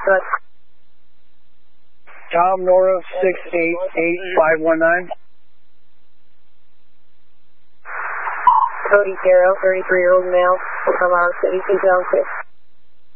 Good. Tom, Nora 688519. Cody Carroll, 33-year-old male from our city, 2006.